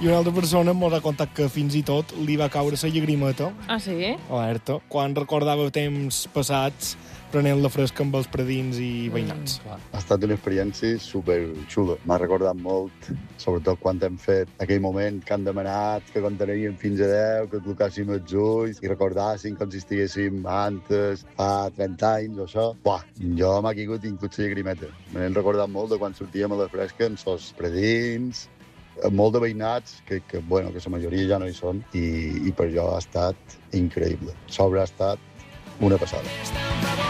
I una altra persona m'ha contat que fins i tot li va caure la llagrimeta. Ah, sí? Alerta. Quan recordava temps passats prenent la fresca amb els predins i veïnats. Ha estat una experiència superxula. M'ha recordat molt, sobretot quan hem fet aquell moment que han demanat que comptaríem fins a 10, que col·locàssim els ulls i recordàssim com si estiguéssim antes, fa 30 anys o això. Buah, jo m'ha caigut inclús la llagrimeta. Me n'he recordat molt de quan sortíem a la fresca amb els predins, amb molt de veïnats, que la majoria ja no hi són, i per jo ha estat increïble. Sobre ha estat una passada.